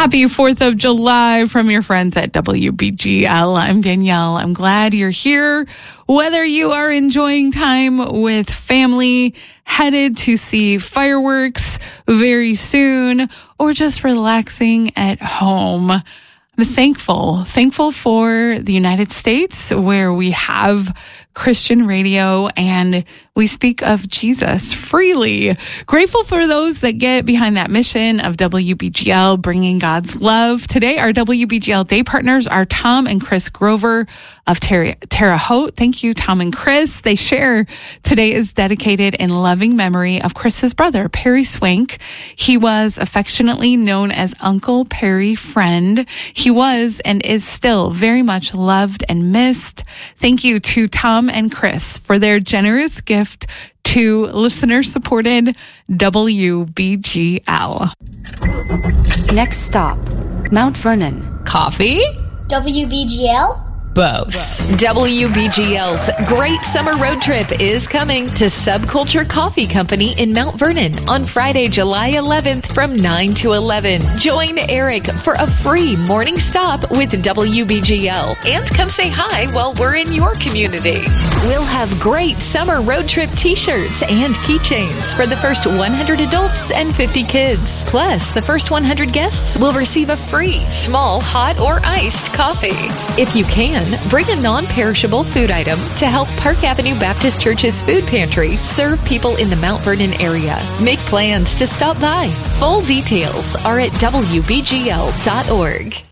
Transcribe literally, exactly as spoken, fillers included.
Happy fourth of July from your friends at W B G L. I'm Danielle. I'm glad you're here. Whether you are enjoying time with family, headed to see fireworks very soon, or just relaxing at home, I'm thankful. Thankful for the United States, where we have Christian radio and we speak of Jesus freely. Grateful for those that get behind that mission of W B G L, bringing God's love. Today, our W B G L day partners are Tom and Chris Grover of Terre, Terre Haute. Thank you, Tom and Chris. They share today is dedicated in loving memory of Chris's brother, Perry Swank. He was affectionately known as Uncle Perry Friend. He was and is still very much loved and missed. Thank you to Tom and Chris for their generous gift to listener-supported W B G L. Next stop, Mount Vernon. Coffee? W B G L? Both. W B G L's Great Summer Road Trip is coming to Subculture Coffee Company in Mount Vernon on Friday, July eleventh from nine to eleven. Join Eric for a free morning stop with W B G L and come say hi while we're in your community. We'll have great summer road trip t-shirts and keychains for the first one hundred adults and fifty kids. Plus, the first one hundred guests will receive a free small hot or iced coffee. If you can, bring a non-perishable food item to help Park Avenue Baptist Church's food pantry serve people in the Mount Vernon area. Make plans to stop by. Full details are at W B G L dot org.